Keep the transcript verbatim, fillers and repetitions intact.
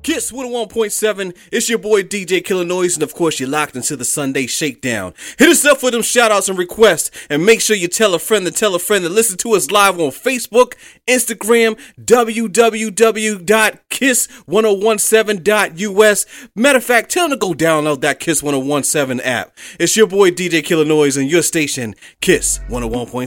Kiss one oh one point seven, it's your boy D J Killer Noise, and of course you're locked into the Sunday Shakedown. Hit us up for them shoutouts and requests, and make sure you tell a friend to tell a friend to listen to us live on Facebook, Instagram, w w w dot kiss one oh one seven dot u s. Matter of fact, tell them to go download that Kiss one oh one seven app. It's your boy D J Killer Noise and your station, Kiss one oh one point seven.